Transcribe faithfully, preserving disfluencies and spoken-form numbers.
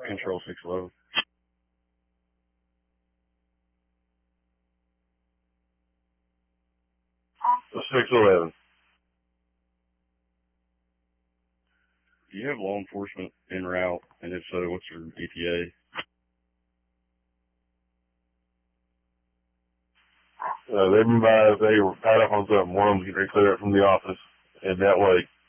Control six eleven. six eleven. Do you have law enforcement en route? And if so, what's your E T A? Uh, they've been by, they were tied up on something. One of them can clear it from the office, and that way